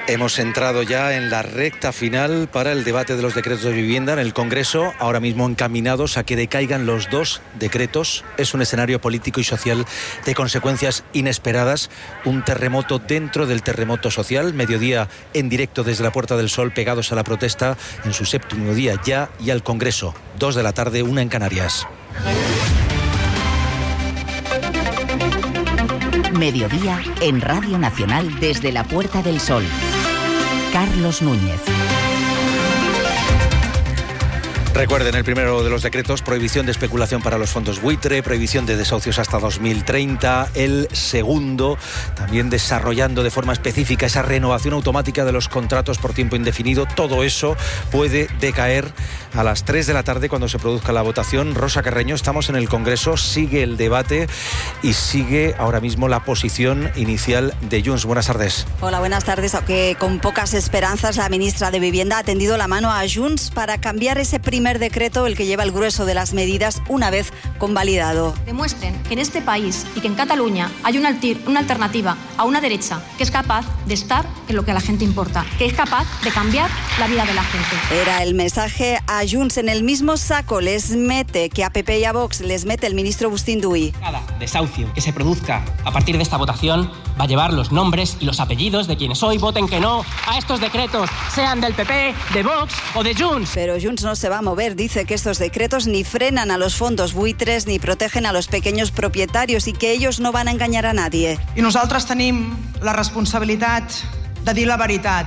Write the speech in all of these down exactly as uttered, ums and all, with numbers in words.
Hemos entrado ya en la recta final para el debate de los decretos de vivienda en el Congreso, ahora mismo encaminados a que decaigan los dos decretos. Es un escenario político y social de consecuencias inesperadas, un terremoto dentro del terremoto social. Mediodía en directo desde la Puerta del Sol, pegados a la protesta en su séptimo día ya, y al Congreso. Dos de la tarde, una en Canarias. Mediodía en Radio Nacional desde la Puerta del Sol. Carlos Núñez. Recuerden, el primero de los decretos, prohibición de especulación para los fondos buitre, prohibición de desahucios hasta dos mil treinta. El segundo, también desarrollando de forma específica esa renovación automática de los contratos por tiempo indefinido. Todo eso puede decaer a las tres de la tarde cuando se produzca la votación. Rosa Carreño, estamos en el Congreso, sigue el debate y sigue ahora mismo la posición inicial de Junts. Buenas tardes. Hola, buenas tardes. Aunque con pocas esperanzas, la ministra de Vivienda ha tendido la mano a Junts para cambiar ese primer primer decreto, el que lleva el grueso de las medidas, una vez convalidado. Demuestren que en este país y que en Cataluña hay una, altir, una alternativa a una derecha que es capaz de estar en lo que a la gente importa, que es capaz de cambiar la vida de la gente. Era el mensaje a Junts. En el mismo saco les mete, que a P P y a Vox les mete el ministro Agustín Duy. Cada desahucio que se produzca a partir de esta votación va a llevar los nombres y los apellidos de quienes hoy voten que no a estos decretos, sean del P P, de Vox o de Junts. Pero Junts no se va a mover. Dice que estos decretos ni frenan a los fondos buitres ni protegen a los pequeños propietarios y que ellos no van a engañar a nadie. I nosaltres tenim la responsabilitat de dir la veritat,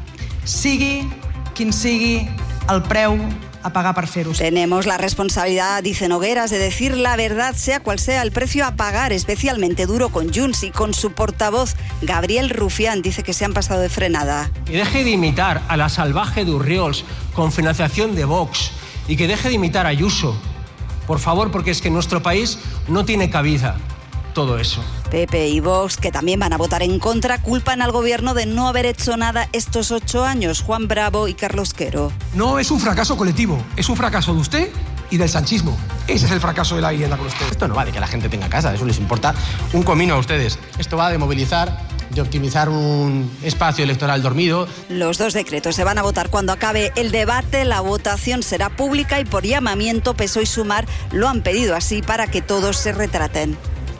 sigui quin sigui el preu a pagar per fer-ho. Tenemos la responsabilidad, dice Nogueras, de decir la verdad, sea cual sea el precio a pagar, especialmente duro con Junts y con su portavoz, Gabriel Rufián. Dice que se han pasado de frenada. Que deje de imitar a la salvaje de Urriols con financiación de Vox y que deje de imitar a Ayuso, por favor, porque es que en nuestro país no tiene cabida todo eso. P P y Vox, que también van a votar en contra, culpan al gobierno de no haber hecho nada estos ocho años. Juan Bravo y Carlos Quero. No es un fracaso colectivo, es un fracaso de usted y del sanchismo. Ese es el fracaso de la vivienda con usted. Esto no va de que la gente tenga casa, eso les importa un comino a ustedes. Esto va de movilizar, de optimizar un espacio electoral dormido. Los dos decretos se van a votar cuando acabe el debate. La votación será pública y por llamamiento P S O E y Sumar lo han pedido así para que todos se retraten.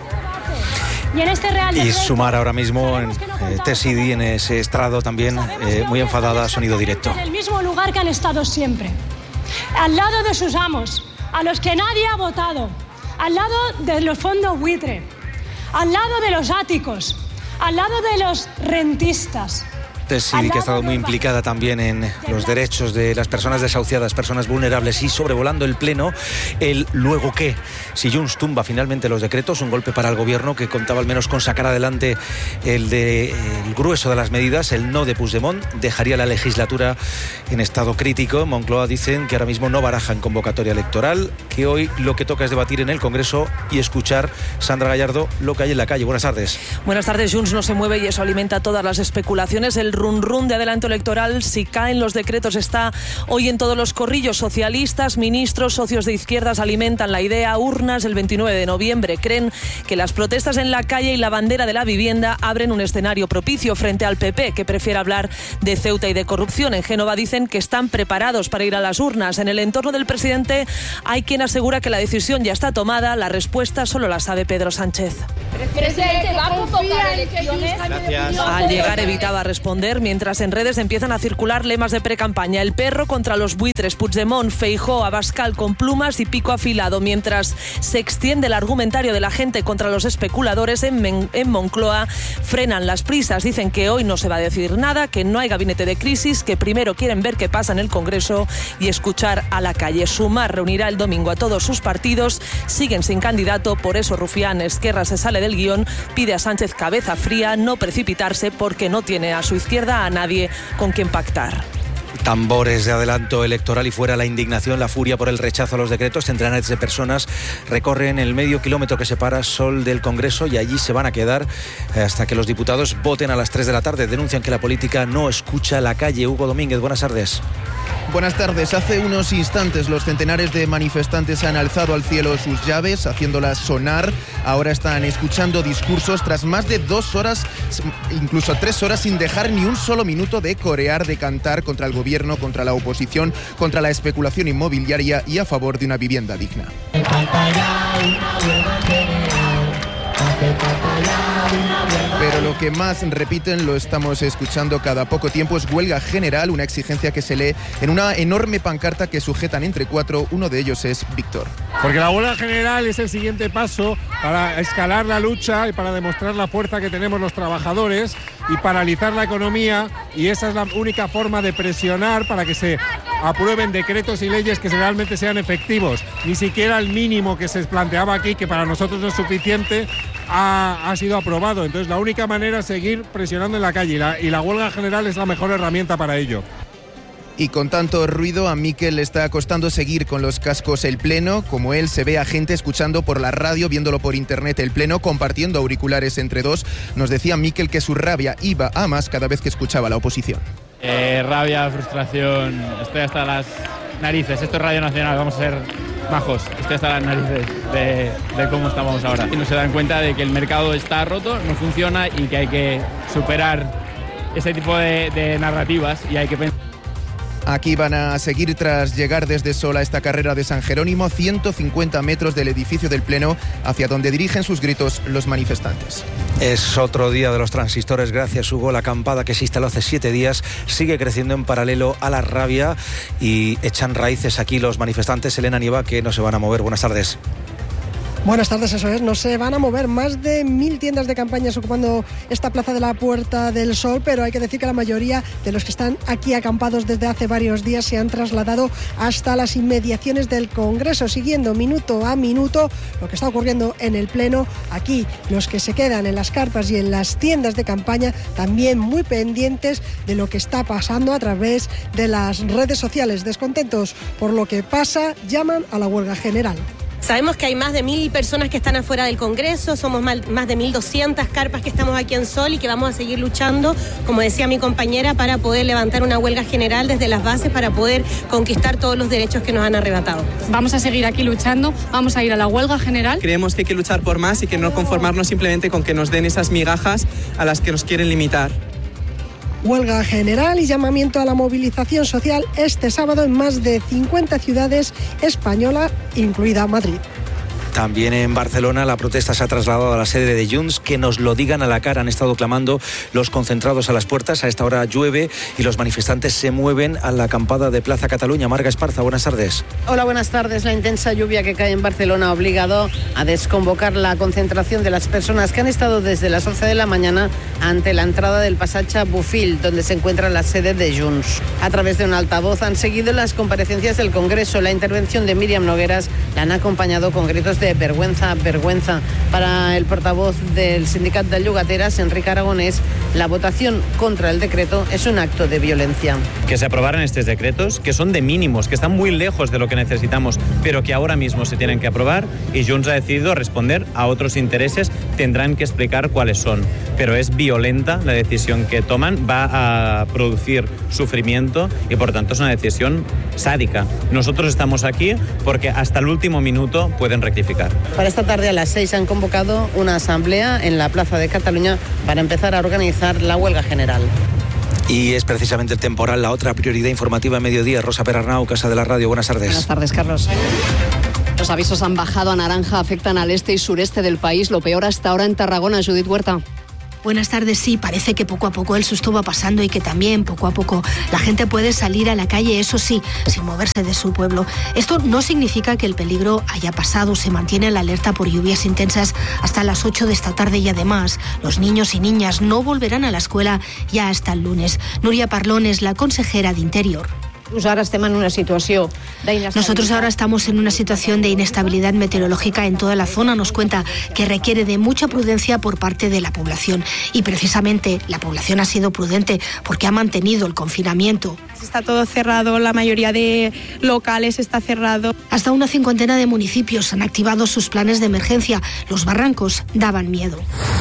Y, en este Real y Sumar ahora mismo en eh, Tesidi, en ese estrado también, eh, muy enfadada, sonido directo. En el mismo lugar que han estado siempre, al lado de sus amos, a los que nadie ha votado, al lado de los fondos buitre, al lado de los áticos, al lado de los rentistas. Tesidi, que ha estado muy implicada también en los derechos de las personas desahuciadas, personas vulnerables, y sobrevolando el pleno, el luego qué. Si Junts tumba finalmente los decretos, un golpe para el gobierno que contaba al menos con sacar adelante el, de, el grueso de las medidas. El no de Puigdemont dejaría la legislatura en estado crítico. En Moncloa dicen que ahora mismo no barajan convocatoria electoral, que hoy lo que toca es debatir en el Congreso y escuchar, Sandra Gallardo, lo que hay en la calle. Buenas tardes. Buenas tardes. Junts no se mueve y eso alimenta todas las especulaciones. El run run de adelanto electoral, si caen los decretos, está hoy en todos los corrillos. Socialistas, ministros, socios de izquierdas alimentan la idea. Urnas el veintinueve de noviembre. Creen que las protestas en la calle y la bandera de la vivienda abren un escenario propicio frente al P P, que prefiere hablar de Ceuta y de corrupción. En Génova dicen que están preparados para ir a las urnas. En el entorno del presidente hay quien asegura que la decisión ya está tomada. La respuesta solo la sabe Pedro Sánchez. Presidente, ¿va a convocar elecciones? Gracias. Al llegar evitaba responder, mientras en redes empiezan a circular lemas de precampaña. El perro contra los buitres, Puigdemont, Feijóo, Abascal con plumas y pico afilado. Mientras se extiende el argumentario de la gente contra los especuladores, en, Men- en Moncloa frenan las prisas. Dicen que hoy no se va a decir nada, que no hay gabinete de crisis, que primero quieren ver qué pasa en el Congreso y escuchar a la calle. Sumar reunirá el domingo a todos sus partidos. Siguen sin candidato, por eso Rufián Esquerra se sale del guión, pide a Sánchez cabeza fría, no precipitarse porque no tiene a su izquierda a nadie con quien pactar. Tambores de adelanto electoral y fuera la indignación, la furia por el rechazo a los decretos. Centenares de personas recorren el medio kilómetro que separa Sol del Congreso y allí se van a quedar hasta que los diputados voten a las tres de la tarde. Denuncian que la política no escucha la calle. Hugo Domínguez, buenas tardes. Buenas tardes. Hace unos instantes los centenares de manifestantes han alzado al cielo sus llaves, haciéndolas sonar. Ahora están escuchando discursos tras más de dos horas, incluso tres horas, sin dejar ni un solo minuto de corear, de cantar contra el gobierno, contra la oposición, contra la especulación inmobiliaria y a favor de una vivienda digna. Pero lo que más repiten, lo estamos escuchando cada poco tiempo, es huelga general, una exigencia que se lee en una enorme pancarta que sujetan entre cuatro. Uno de ellos es Víctor. Porque la huelga general es el siguiente paso para escalar la lucha y para demostrar la fuerza que tenemos los trabajadores y paralizar la economía, y esa es la única forma de presionar para que se aprueben decretos y leyes que realmente sean efectivos. Ni siquiera el mínimo que se planteaba aquí, que para nosotros no es suficiente, ha, ha sido aprobado. Entonces la única manera es seguir presionando en la calle y la, y la huelga general es la mejor herramienta para ello. Y con tanto ruido a Mikel le está costando seguir con los cascos el pleno. Como él, se ve a gente escuchando por la radio, viéndolo por internet el pleno, compartiendo auriculares entre dos. Nos decía Mikel que su rabia iba a más cada vez que escuchaba a la oposición. Eh, rabia, frustración, estoy hasta las narices. Esto es Radio Nacional, vamos a ser majos. Estoy hasta las narices de, de cómo estamos ahora. Y no se dan cuenta de que el mercado está roto, no funciona y que hay que superar ese tipo de, de narrativas y hay que pensar. Aquí van a seguir tras llegar desde Sol a esta carrera de San Jerónimo, ciento cincuenta metros del edificio del Pleno, hacia donde dirigen sus gritos los manifestantes. Es otro día de los transistores, gracias Hugo. La acampada que se instaló hace siete días sigue creciendo en paralelo a la rabia y echan raíces aquí los manifestantes. Elena Nieva, que no se van a mover. Buenas tardes. Buenas tardes, eso es, no se van a mover. Más de mil tiendas de campañas ocupando esta plaza de la Puerta del Sol, pero hay que decir que la mayoría de los que están aquí acampados desde hace varios días se han trasladado hasta las inmediaciones del Congreso, siguiendo minuto a minuto lo que está ocurriendo en el Pleno. Aquí los que se quedan en las carpas y en las tiendas de campaña también muy pendientes de lo que está pasando a través de las redes sociales. Descontentos por lo que pasa, llaman a la huelga general. Sabemos que hay más de mil personas que están afuera del Congreso, somos más de mil doscientas carpas que estamos aquí en Sol y que vamos a seguir luchando, como decía mi compañera, para poder levantar una huelga general desde las bases para poder conquistar todos los derechos que nos han arrebatado. Vamos a seguir aquí luchando, vamos a ir a la huelga general. Creemos que hay que luchar por más y que no conformarnos simplemente con que nos den esas migajas a las que nos quieren limitar. Huelga general y llamamiento a la movilización social este sábado en más de cincuenta ciudades españolas, incluida Madrid. También en Barcelona la protesta se ha trasladado a la sede de Junts. Que nos lo digan a la cara, han estado clamando los concentrados a las puertas. A esta hora llueve y los manifestantes se mueven a la acampada de Plaza Cataluña. Marga Esparza, buenas tardes. Hola, buenas tardes. La intensa lluvia que cae en Barcelona ha obligado a desconvocar la concentración de las personas que han estado desde las once de la mañana ante la entrada del Passatge Bofill, donde se encuentra la sede de Junts. A través de un altavoz han seguido las comparecencias del Congreso. La intervención de Míriam Nogueras la han acompañado con gritos de de vergüenza, vergüenza. Para el portavoz del Sindicat de Llogateras, Enrique Aragonés, la votación contra el decreto es un acto de violencia. Que se aprobaran estos decretos, que son de mínimos, que están muy lejos de lo que necesitamos, pero que ahora mismo se tienen que aprobar, y Junts ha decidido responder a otros intereses, tendrán que explicar cuáles son. Pero es violenta la decisión que toman, va a producir sufrimiento y por tanto es una decisión sádica. Nosotros estamos aquí porque hasta el último minuto pueden rectificar. Para esta tarde a las seis han convocado una asamblea en la Plaza de Cataluña para empezar a organizar la huelga general. Y es precisamente el temporal la otra prioridad informativa a mediodía. Rosa Perarnau, Casa de la Radio, buenas tardes. Buenas tardes, Carlos. Los avisos han bajado a naranja, afectan al este y sureste del país. Lo peor hasta ahora en Tarragona. Judith Huerta. Buenas tardes, sí, parece que poco a poco el susto va pasando y que también poco a poco la gente puede salir a la calle, eso sí, sin moverse de su pueblo. Esto no significa que el peligro haya pasado, se mantiene la alerta por lluvias intensas hasta las ocho de esta tarde y además los niños y niñas no volverán a la escuela ya hasta el lunes. Nuria Parlón es la consejera de Interior. Nosaltres ahora estem en una situación de inestabilidad. Nosotros ahora estamos en una situación de inestabilidad meteorológica en toda la zona. Nos cuenta que requiere de mucha prudencia por parte de la población. Y precisamente la población ha sido prudente porque ha mantenido el confinamiento. Está todo cerrado, la mayoría de locales está cerrado. Hasta una cincuentena de municipios han activado sus planes de emergencia. Los barrancos daban miedo.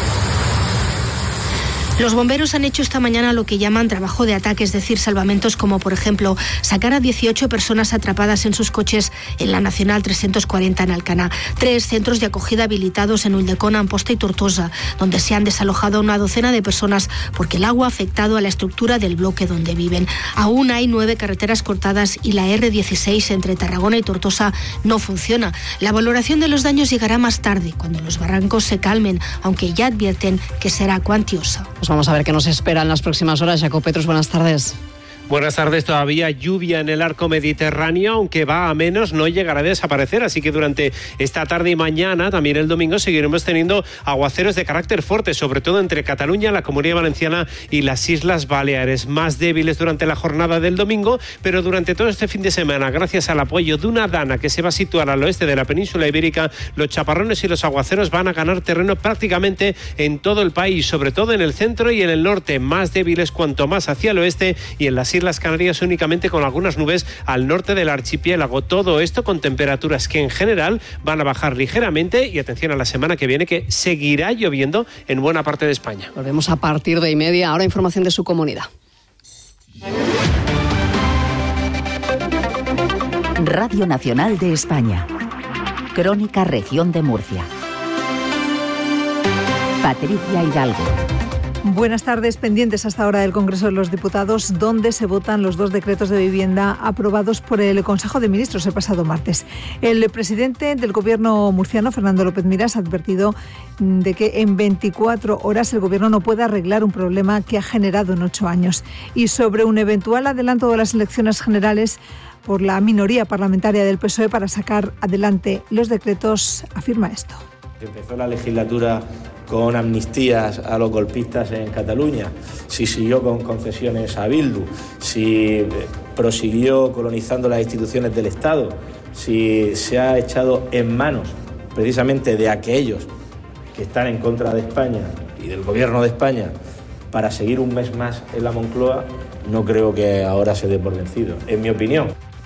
Los bomberos han hecho esta mañana lo que llaman trabajo de ataque, es decir, salvamentos como, por ejemplo, sacar a dieciocho personas atrapadas en sus coches en la Nacional trescientos cuarenta en Alcaná. Tres centros de acogida habilitados en Ulldecona, Amposta y Tortosa, donde se han desalojado una docena de personas porque el agua ha afectado a la estructura del bloque donde viven. Aún hay nueve carreteras cortadas y la erre dieciséis entre Tarragona y Tortosa no funciona. La valoración de los daños llegará más tarde, cuando los barrancos se calmen, aunque ya advierten que será cuantiosa. Pues vamos a ver qué nos espera en las próximas horas. Jacob Petrus, buenas tardes. Buenas tardes. Todavía lluvia en el arco mediterráneo, aunque va a menos, no llegará a desaparecer. Así que durante esta tarde y mañana, también el domingo, seguiremos teniendo aguaceros de carácter fuerte, sobre todo entre Cataluña, la Comunidad Valenciana y las Islas Baleares. Más débiles durante la jornada del domingo, pero durante todo este fin de semana, gracias al apoyo de una dana que se va a situar al oeste de la península ibérica, los chaparrones y los aguaceros van a ganar terreno prácticamente en todo el país, sobre todo en el centro y en el norte. Más débiles cuanto más hacia el oeste, y en las Islas Canarias únicamente con algunas nubes al norte del archipiélago. Todo esto con temperaturas que en general van a bajar ligeramente, y atención a la semana que viene, que seguirá lloviendo en buena parte de España. Volvemos a partir de y media. Ahora información de su comunidad. Radio Nacional de España. Crónica Región de Murcia. Patricia Hidalgo. Buenas tardes. Pendientes hasta ahora del Congreso de los Diputados, donde se votan los dos decretos de vivienda aprobados por el Consejo de Ministros el pasado martes. El presidente del Gobierno murciano, Fernando López Miras, ha advertido de que en veinticuatro horas el Gobierno no puede arreglar un problema que ha generado en ocho años. Y sobre un eventual adelanto de las elecciones generales por la minoría parlamentaria del P S O E para sacar adelante los decretos, afirma esto. Empezó la legislatura con amnistías a los golpistas en Cataluña, si siguió con concesiones a Bildu, si prosiguió colonizando las instituciones del Estado, si se ha echado en manos precisamente de aquellos que están en contra de España y del Gobierno de España para seguir un mes más en la Moncloa, no creo que ahora se dé por vencido, en mi opinión.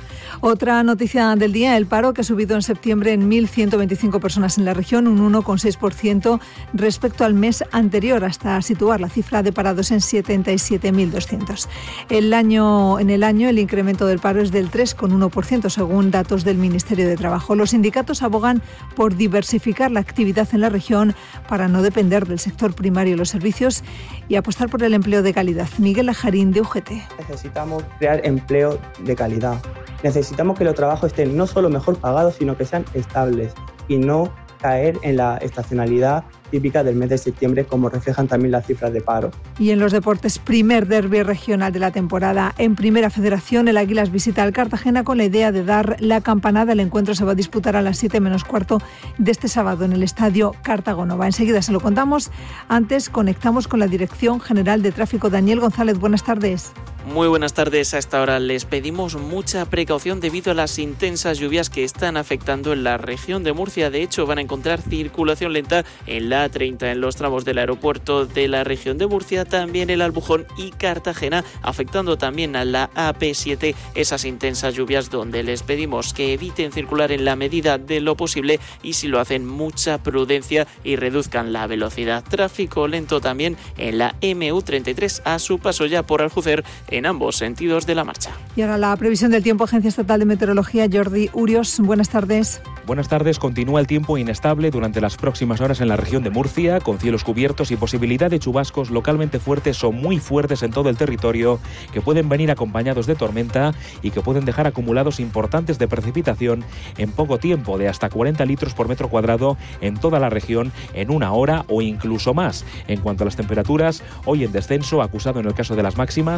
Otra noticia del día, el paro, que ha subido en septiembre en mil ciento veinticinco personas en la región, un uno coma seis por ciento respecto al mes anterior, hasta situar la cifra de parados en setenta y siete mil doscientos. El año, en el año el incremento del paro es del tres coma uno por ciento, según datos del Ministerio de Trabajo. Los sindicatos abogan por diversificar la actividad en la región para no depender del sector primario y los servicios y apostar por el empleo de calidad. Miguel Ajarín, de U G T. Necesitamos crear empleo de calidad. Necesitamos que los trabajos estén no solo mejor pagados, sino que sean estables y no caer en la estacionalidad típica del mes de septiembre, como reflejan también las cifras de paro. Y en los deportes, primer derbi regional de la temporada. En Primera Federación, el Águilas visita al Cartagena con la idea de dar la campanada. El encuentro se va a disputar a las siete menos cuarto de este sábado en el Estadio Cartagonova. Enseguida se lo contamos. Antes conectamos con la Dirección General de Tráfico. Daniel González, buenas tardes. Muy buenas tardes. A esta hora les pedimos mucha precaución debido a las intensas lluvias que están afectando en la región de Murcia. De hecho, van a encontrar circulación lenta en la A treinta en los tramos del aeropuerto de la región de Murcia, también el Albujón y Cartagena, afectando también a la A P siete. Esas intensas lluvias donde les pedimos que eviten circular en la medida de lo posible y, si lo hacen, mucha prudencia y reduzcan la velocidad. Tráfico lento también en la eme u treinta y tres a su paso ya por Aljucer, en ambos sentidos de la marcha. Y ahora la previsión del tiempo, Agencia Estatal de Meteorología. Jordi Urios, buenas tardes. Buenas tardes. Continúa el tiempo inestable durante las próximas horas en la región de Murcia, con cielos cubiertos y posibilidad de chubascos localmente fuertes o muy fuertes en todo el territorio, que pueden venir acompañados de tormenta y que pueden dejar acumulados importantes de precipitación en poco tiempo, de hasta cuarenta litros por metro cuadrado en toda la región en una hora o incluso más. En cuanto a las temperaturas, hoy en descenso, acusado en el caso de las máximas, se esperan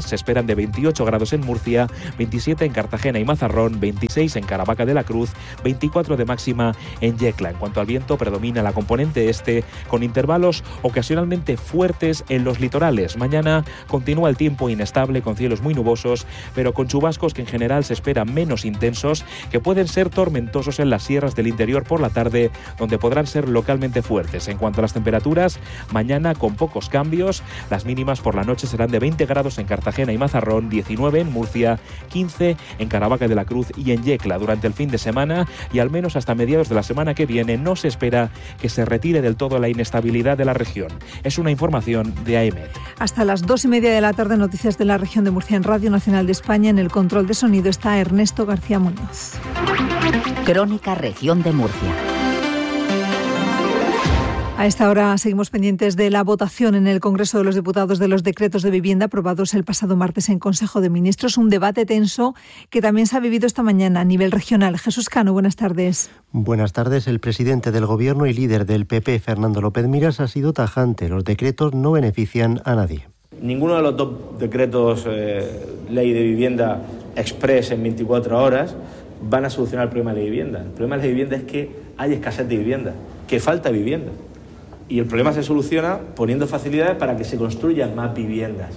de veintiocho grados en Murcia, veintisiete en Cartagena y Mazarrón, veintiséis en Caravaca de la Cruz, veinticuatro de máxima en Yecla. En cuanto al viento, predomina la componente este, con intervalos ocasionalmente fuertes en los litorales. Mañana continúa el tiempo inestable, con cielos muy nubosos, pero con chubascos que en general se esperan menos intensos, que pueden ser tormentosos en las sierras del interior por la tarde, donde podrán ser localmente fuertes. En cuanto a las temperaturas, mañana con pocos cambios, las mínimas por la noche serán de veinte grados en Cartagena y Mazarrón, diecinueve en Murcia, quince en Caravaca de la Cruz y en Yecla. Durante el fin de semana y al menos hasta mediados de la semana que viene no se espera que se retire del todo la inestabilidad de la región. Es una información de A E M E T. Hasta las dos y media de la tarde, noticias de la región de Murcia en Radio Nacional de España. En el control de sonido está Ernesto García Muñoz. Crónica Región de Murcia. A esta hora seguimos pendientes de la votación en el Congreso de los Diputados de los decretos de vivienda aprobados el pasado martes en Consejo de Ministros. Un debate tenso que también se ha vivido esta mañana a nivel regional. Jesús Cano, buenas tardes. Buenas tardes. El presidente del Gobierno y líder del P P, Fernando López Miras, ha sido tajante. Los decretos no benefician a nadie. Ninguno de los dos decretos eh, ley de vivienda express en veinticuatro horas van a solucionar el problema de la vivienda. El problema de la vivienda es que hay escasez de vivienda, que falta vivienda. Y el problema se soluciona poniendo facilidades para que se construyan más viviendas,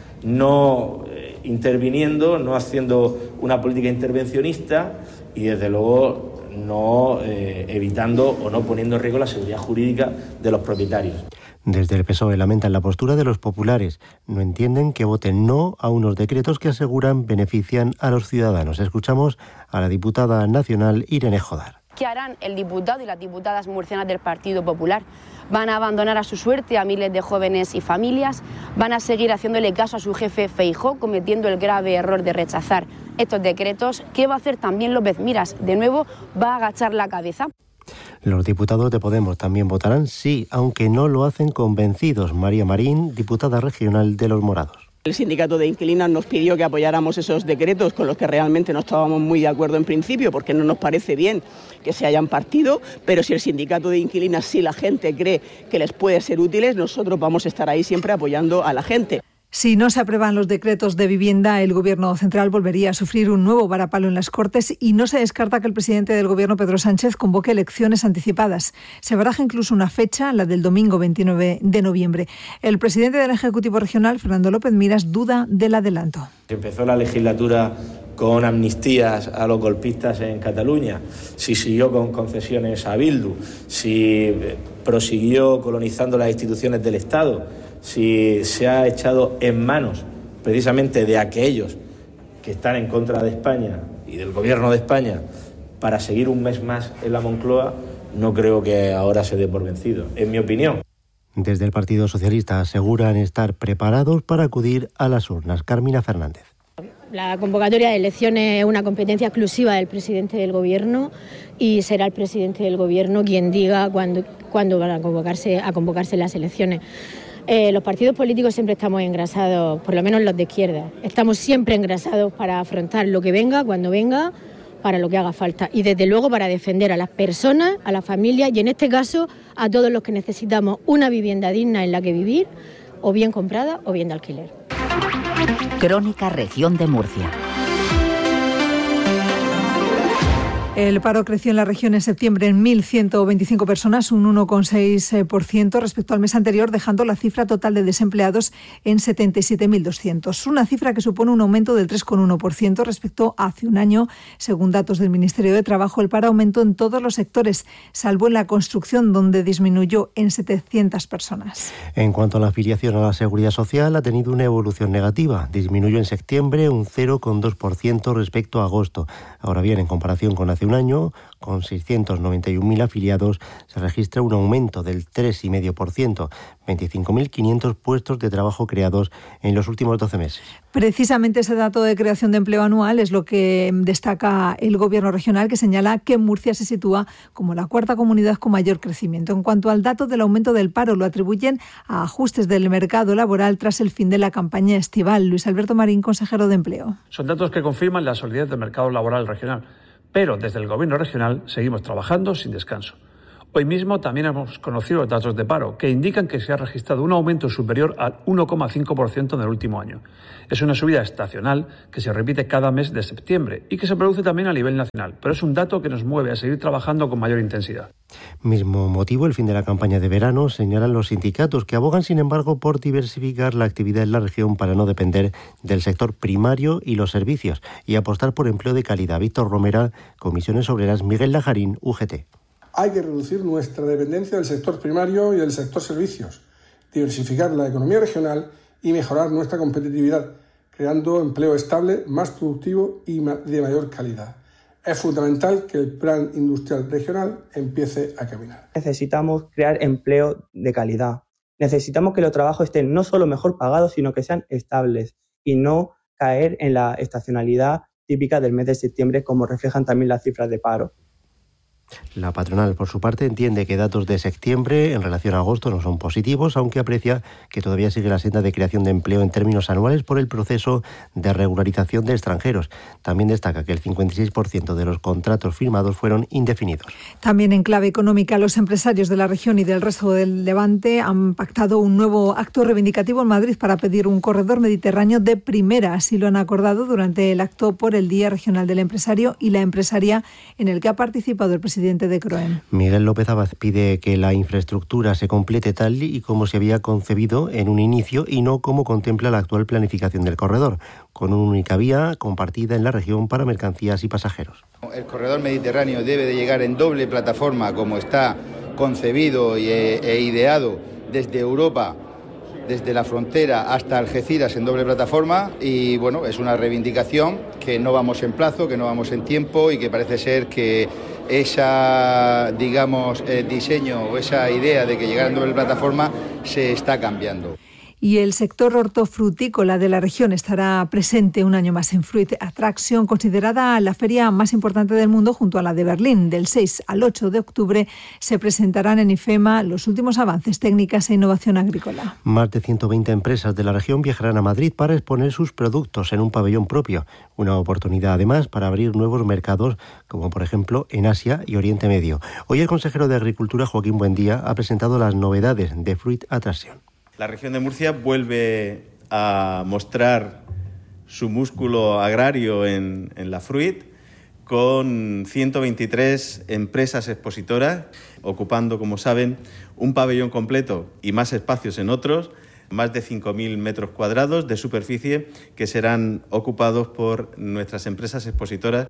no eh, interviniendo, no haciendo una política intervencionista y, desde luego, no eh, evitando o no poniendo en riesgo la seguridad jurídica de los propietarios. Desde el P S O E lamentan la postura de los populares. No entienden que voten no a unos decretos que aseguran benefician a los ciudadanos. Escuchamos a la diputada nacional Irene Jodar. ¿Qué harán el diputado y las diputadas murcianas del Partido Popular? ¿Van a abandonar a su suerte a miles de jóvenes y familias? ¿Van a seguir haciéndole caso a su jefe Feijóo, cometiendo el grave error de rechazar estos decretos? ¿Qué va a hacer también López Miras? ¿De nuevo va a agachar la cabeza? Los diputados de Podemos también votarán sí, aunque no lo hacen convencidos. María Marín, diputada regional de Los Morados. El sindicato de inquilinos nos pidió que apoyáramos esos decretos con los que realmente no estábamos muy de acuerdo en principio, porque no nos parece bien que se hayan partido, pero si el sindicato de inquilinas, si la gente cree que les puede ser útiles, nosotros vamos a estar ahí siempre apoyando a la gente. Si no se aprueban los decretos de vivienda, el Gobierno central volvería a sufrir un nuevo varapalo en las Cortes y no se descarta que el presidente del Gobierno, Pedro Sánchez, convoque elecciones anticipadas. Se baraja incluso una fecha, la del domingo veintinueve de noviembre. El presidente del Ejecutivo Regional, Fernando López Miras, duda del adelanto. Empezó la legislatura con amnistías a los golpistas en Cataluña, si siguió con concesiones a Bildu, si prosiguió colonizando las instituciones del Estado, si se ha echado en manos precisamente de aquellos que están en contra de España y del Gobierno de España para seguir un mes más en la Moncloa, no creo que ahora se dé por vencido, en mi opinión. Desde el Partido Socialista aseguran estar preparados para acudir a las urnas. Carmina Fernández. La convocatoria de elecciones es una competencia exclusiva del presidente del Gobierno y será el presidente del Gobierno quien diga cuándo, cuándo van a convocarse, a convocarse las elecciones. Eh, los partidos políticos siempre estamos engrasados, por lo menos los de izquierda, estamos siempre engrasados para afrontar lo que venga, cuando venga, para lo que haga falta y desde luego para defender a las personas, a las familias y en este caso a todos los que necesitamos una vivienda digna en la que vivir, o bien comprada o bien de alquiler. Crónica Región de Murcia. El paro creció en la región en septiembre en mil ciento veinticinco personas, un uno coma seis por ciento respecto al mes anterior, dejando la cifra total de desempleados en setenta y siete mil doscientos. Una cifra que supone un aumento del tres coma uno por ciento respecto a hace un año. Según datos del Ministerio de Trabajo, el paro aumentó en todos los sectores, salvo en la construcción, donde disminuyó en setecientas personas. En cuanto a la afiliación a la Seguridad Social, ha tenido una evolución negativa. Disminuyó en septiembre un cero coma dos por ciento respecto a agosto. Ahora bien, en comparación con hace un año, con seiscientos noventa y un mil afiliados, se registra un aumento del tres coma cinco por ciento, veinticinco mil quinientos puestos de trabajo creados en los últimos doce meses. Precisamente ese dato de creación de empleo anual es lo que destaca el Gobierno regional, que señala que Murcia se sitúa como la cuarta comunidad con mayor crecimiento. En cuanto al dato del aumento del paro, lo atribuyen a ajustes del mercado laboral tras el fin de la campaña estival. Luis Alberto Marín, consejero de Empleo. Son datos que confirman la solidez del mercado laboral regional. Pero desde el Gobierno regional seguimos trabajando sin descanso. Hoy mismo también hemos conocido los datos de paro, que indican que se ha registrado un aumento superior al uno coma cinco por ciento en el último año. Es una subida estacional que se repite cada mes de septiembre y que se produce también a nivel nacional, pero es un dato que nos mueve a seguir trabajando con mayor intensidad. Mismo motivo, el fin de la campaña de verano, señalan los sindicatos, que abogan, sin embargo, por diversificar la actividad en la región para no depender del sector primario y los servicios y apostar por empleo de calidad. Víctor Romera, Comisiones Obreras, Miguel Lajarín, U G T. Hay que reducir nuestra dependencia del sector primario y del sector servicios, diversificar la economía regional y mejorar nuestra competitividad, creando empleo estable, más productivo y de mayor calidad. Es fundamental que el Plan Industrial Regional empiece a caminar. Necesitamos crear empleo de calidad. Necesitamos que los trabajos estén no solo mejor pagados, sino que sean estables y no caer en la estacionalidad típica del mes de septiembre, como reflejan también las cifras de paro. La patronal, por su parte, entiende que datos de septiembre en relación a agosto no son positivos, aunque aprecia que todavía sigue la senda de creación de empleo en términos anuales por el proceso de regularización de extranjeros. También destaca que el cincuenta y seis por ciento de los contratos firmados fueron indefinidos. También en clave económica, los empresarios de la región y del resto del Levante han pactado un nuevo acto reivindicativo en Madrid para pedir un corredor mediterráneo de primera. Así lo han acordado durante el acto por el Día Regional del Empresario y la Empresaria, en el que ha participado el presidente de CROEM. Miguel López Abad pide que la infraestructura se complete tal y como se había concebido en un inicio y no como contempla la actual planificación del corredor, con una única vía compartida en la región para mercancías y pasajeros. El corredor mediterráneo debe de llegar en doble plataforma, como está concebido e, e ideado desde Europa, desde la frontera hasta Algeciras en doble plataforma, y bueno, es una reivindicación que no vamos en plazo, que no vamos en tiempo y que parece ser que esa, digamos, eh, diseño o esa idea de que llegara en doble plataforma se está cambiando. Y el sector hortofrutícola de la región estará presente un año más en Fruit Attraction, considerada la feria más importante del mundo junto a la de Berlín. Del seis al ocho de octubre se presentarán en IFEMA los últimos avances, técnicas e innovación agrícola. Más de ciento veinte empresas de la región viajarán a Madrid para exponer sus productos en un pabellón propio. Una oportunidad además para abrir nuevos mercados, como por ejemplo en Asia y Oriente Medio. Hoy el consejero de Agricultura, Joaquín Buendía, ha presentado las novedades de Fruit Attraction. La región de Murcia vuelve a mostrar su músculo agrario en, en la Fruit, con ciento veintitrés empresas expositoras, ocupando, como saben, un pabellón completo y más espacios en otros, más de cinco mil metros cuadrados de superficie que serán ocupados por nuestras empresas expositoras.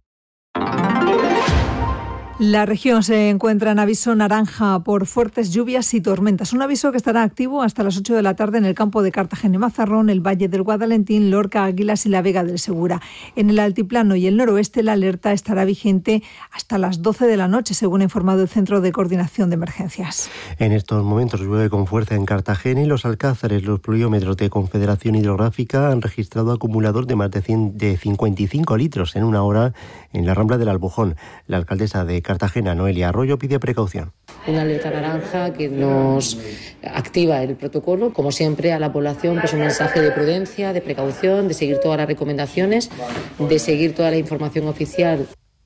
La región se encuentra en aviso naranja por fuertes lluvias y tormentas. Un aviso que estará activo hasta las ocho de la tarde en el campo de Cartagena y Mazarrón, el Valle del Guadalentín, Lorca, Águilas y la Vega del Segura. En el altiplano y el noroeste la alerta estará vigente hasta las doce de la noche, según ha informado el Centro de Coordinación de Emergencias. En estos momentos llueve con fuerza en Cartagena y los Alcázares. Los pluviómetros de Confederación Hidrográfica han registrado acumulados de más de, cien, de cincuenta y cinco litros en una hora en la Rambla del Albujón. La alcaldesa de Cartagena, Noelia Arroyo, pide precaución. Una alerta naranja que nos activa el protocolo, como siempre a la población, pues un mensaje de prudencia, de precaución, de seguir todas las recomendaciones, de seguir toda la información oficial.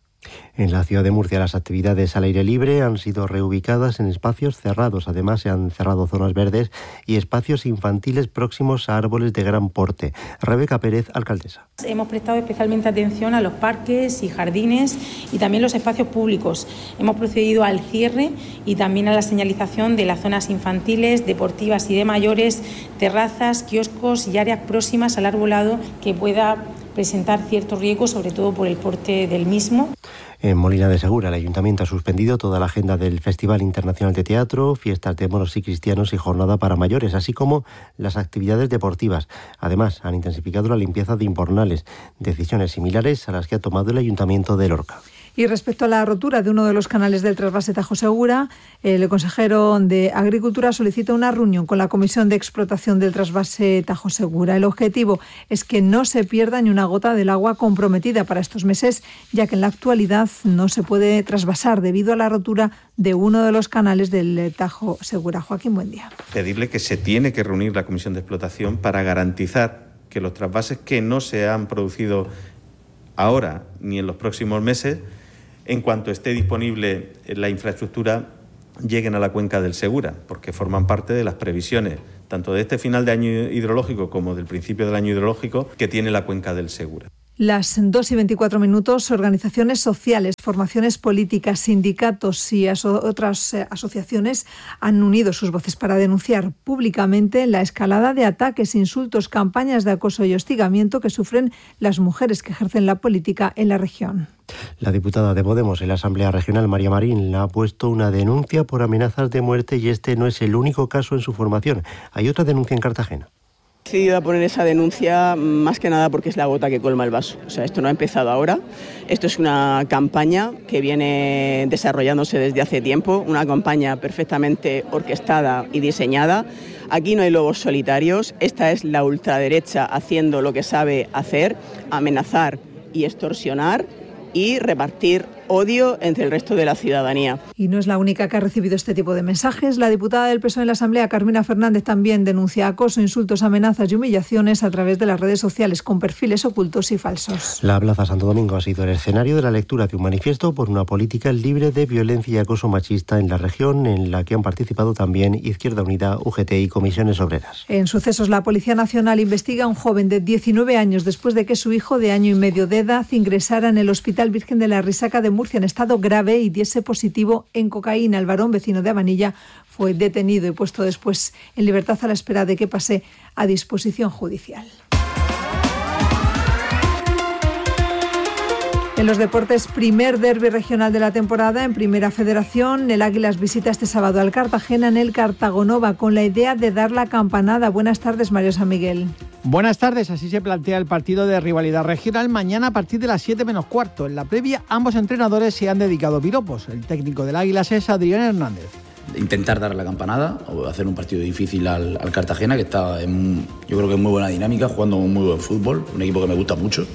En la ciudad de Murcia las actividades al aire libre han sido reubicadas en espacios cerrados. Además se han cerrado zonas verdes y espacios infantiles próximos a árboles de gran porte. Rebeca Pérez, alcaldesa. Hemos prestado especialmente atención a los parques y jardines y también los espacios públicos. Hemos procedido al cierre y también a la señalización de las zonas infantiles, deportivas y de mayores, terrazas, kioscos y áreas próximas al arbolado que pueda presentar cierto riesgo, sobre todo por el porte del mismo. En Molina de Segura, el Ayuntamiento ha suspendido toda la agenda del Festival Internacional de Teatro, fiestas de moros y cristianos y jornada para mayores, así como las actividades deportivas. Además, han intensificado la limpieza de invernales, decisiones similares a las que ha tomado el Ayuntamiento de Lorca. Y respecto a la rotura de uno de los canales del trasvase Tajo Segura, el consejero de Agricultura solicita una reunión con la Comisión de Explotación del trasvase Tajo Segura. El objetivo es que no se pierda ni una gota del agua comprometida para estos meses, ya que en la actualidad no se puede trasvasar debido a la rotura de uno de los canales del Tajo Segura. Joaquín, buen día. Pedirle que se tiene que reunir la Comisión de Explotación para garantizar que los trasvases que no se han producido ahora ni en los próximos meses, en cuanto esté disponible la infraestructura, lleguen a la cuenca del Segura, porque forman parte de las previsiones tanto de este final de año hidrológico como del principio del año hidrológico que tiene la cuenca del Segura. Las dos y veinticuatro minutos, organizaciones sociales, formaciones políticas, sindicatos y aso- otras eh, asociaciones han unido sus voces para denunciar públicamente la escalada de ataques, insultos, campañas de acoso y hostigamiento que sufren las mujeres que ejercen la política en la región. La diputada de Podemos en la Asamblea Regional, María Marín, le ha puesto una denuncia por amenazas de muerte y este no es el único caso en su formación. Hay otra denuncia en Cartagena. He decidido poner esa denuncia más que nada porque es la gota que colma el vaso. O sea, esto no ha empezado ahora. Esto es una campaña que viene desarrollándose desde hace tiempo, una campaña perfectamente orquestada y diseñada. Aquí no hay lobos solitarios. Esta es la ultraderecha haciendo lo que sabe hacer, amenazar y extorsionar y repartir odio entre el resto de la ciudadanía. Y no es la única que ha recibido este tipo de mensajes. La diputada del P S O E en la Asamblea, Carmina Fernández, también denuncia acoso, insultos, amenazas y humillaciones a través de las redes sociales con perfiles ocultos y falsos. La Plaza Santo Domingo ha sido el escenario de la lectura de un manifiesto por una política libre de violencia y acoso machista en la región, en la que han participado también Izquierda Unida, U G T y Comisiones Obreras. En sucesos, la Policía Nacional investiga a un joven de diecinueve años después de que su hijo de año y medio de edad ingresara en el Hospital Virgen de la Risaca de Murcia en estado grave y diese positivo en cocaína. El varón, vecino de Abanilla, fue detenido y puesto después en libertad a la espera de que pase a disposición judicial. En los deportes, primer derbi regional de la temporada en Primera Federación. El Águilas visita este sábado al Cartagena en el Cartagonova con la idea de dar la campanada. Buenas tardes, Mario San Miguel. Buenas tardes, así se plantea el partido de rivalidad regional mañana a partir de las siete menos cuarto. En la previa, ambos entrenadores se han dedicado piropos. El técnico del Águilas es Adrián Hernández. Intentar dar la campanada o hacer un partido difícil al, al Cartagena, que está en, yo creo que en muy buena dinámica, jugando un muy buen fútbol, un equipo que me gusta mucho.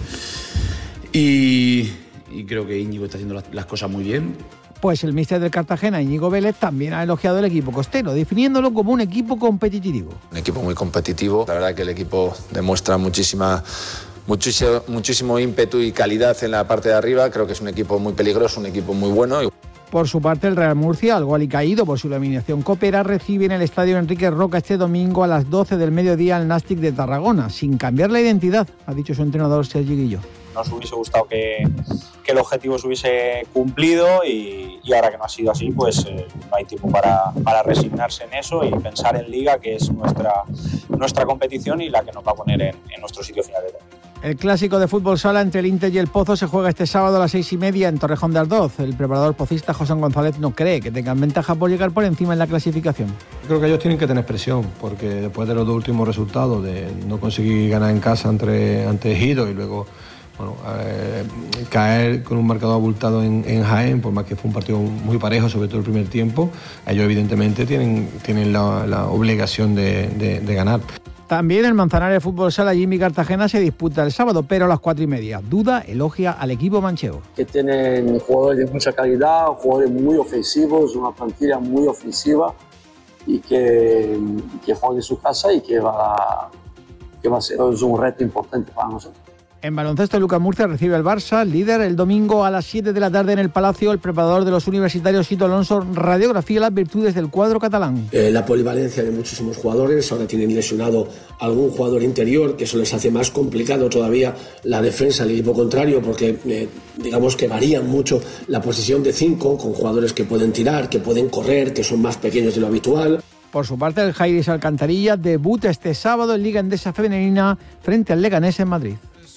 Y, y creo que Íñigo está haciendo las, las cosas muy bien. Pues el míster del Cartagena, Íñigo Vélez, también ha elogiado el equipo costero, definiéndolo como un equipo competitivo. Un equipo muy competitivo. La verdad que el equipo demuestra muchísima, muchísimo, muchísimo ímpetu y calidad en la parte de arriba. Creo que es un equipo muy peligroso, un equipo muy bueno. Por su parte, el Real Murcia, algo alicaído por su eliminación copera, recibe en el Estadio Enrique Roca este domingo a las doce del mediodía al Nàstic de Tarragona, sin cambiar la identidad, ha dicho su entrenador Sergi Guilló. Nos hubiese gustado que, que el objetivo se hubiese cumplido y, y ahora que no ha sido así, pues eh, no hay tiempo para, para resignarse en eso y pensar en Liga, que es nuestra, nuestra competición y la que nos va a poner en, en nuestro sitio final de temporada. El clásico de fútbol sala entre el Inter y el Pozo se juega este sábado a las seis y media en Torrejón de Ardoz. El preparador pocista José González no cree que tengan ventaja por llegar por encima en la clasificación. Creo que ellos tienen que tener presión, porque después de los dos últimos resultados, de no conseguir ganar en casa ante, ante Ejido y luego bueno, eh, caer con un marcador abultado en, en Jaén, por más que fue un partido muy parejo, sobre todo el primer tiempo, ellos evidentemente tienen, tienen la, la obligación de, de, de ganar. También el Manzanares Fútbol Sala Jimmy Cartagena se disputa el sábado, pero a las cuatro y media. Duda elogia al equipo manchego. Que tienen jugadores de mucha calidad, jugadores muy ofensivos, una plantilla muy ofensiva y que, que juegan en su casa y que va, que va a ser un reto importante para nosotros. En baloncesto, Lucas Murcia recibe al Barça, líder, el domingo a las siete de la tarde en el Palacio. El preparador de los universitarios, Sito Alonso, radiografía las virtudes del cuadro catalán. Eh, la polivalencia de muchísimos jugadores, ahora tienen lesionado algún jugador interior, que eso les hace más complicado todavía la defensa del equipo contrario, porque eh, digamos que varían mucho la posición de cinco, con jugadores que pueden tirar, que pueden correr, que son más pequeños de lo habitual. Por su parte, el Jairis Alcantarilla debuta este sábado en Liga Endesa Femenina frente al Leganés en Madrid.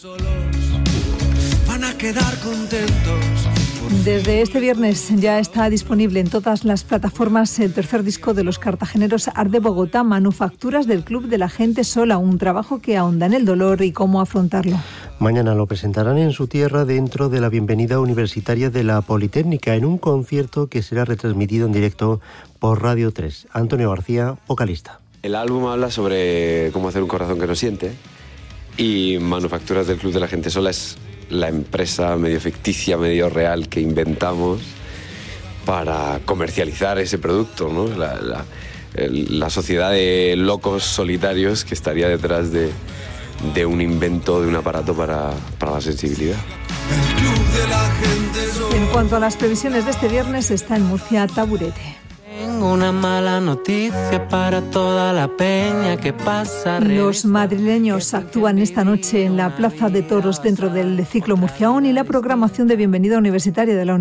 Van a quedar contentos. Desde este viernes ya está disponible en todas las plataformas el tercer disco de los cartageneros Arde Bogotá, Manufacturas del Club de la Gente Sola, un trabajo que ahonda en el dolor y cómo afrontarlo. Mañana lo presentarán en su tierra dentro de la bienvenida universitaria de la Politécnica en un concierto que será retransmitido en directo por Radio tres. Antonio García, vocalista. El álbum habla sobre cómo hacer un corazón que no siente. Y Manufacturas del Club de la Gente Sola es la empresa medio ficticia, medio real que inventamos para comercializar ese producto, ¿no? La, la, el, la sociedad de locos solitarios que estaría detrás de, de un invento de un aparato para, para la sensibilidad. El Club de la Gente Sola. En cuanto a las previsiones de este viernes, está en Murcia Taburete. tengo una mala noticia para toda la peña que pasa. Los madrileños actúan esta noche en la Plaza de Toros dentro del ciclo Murcia On y la programación de Bienvenida Universitaria de la Universidad